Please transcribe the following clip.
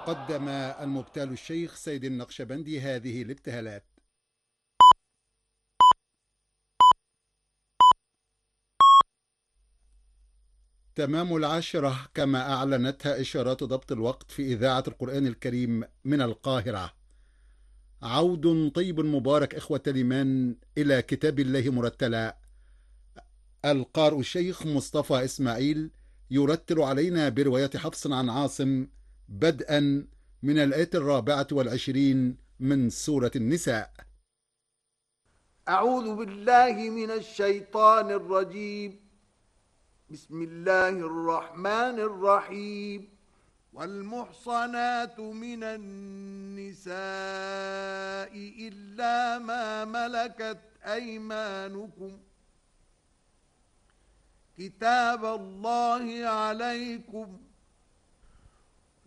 قدم المبتال الشيخ سيد النقشبندي هذه الابتهالات. تمام 10 كما أعلنتها إشارات ضبط الوقت في إذاعة القرآن الكريم من القاهرة. عود طيب مبارك إخوة الإيمان إلى كتاب الله مرتلا. القارئ الشيخ مصطفى إسماعيل يرتل علينا برواية حفص عن عاصم بدءا من الآية 24 من سورة النساء. أعوذ بالله من الشيطان الرجيم. بسم الله الرحمن الرحيم. والمحصنات من النساء إلا ما ملكت أيمانكم كتاب الله عليكم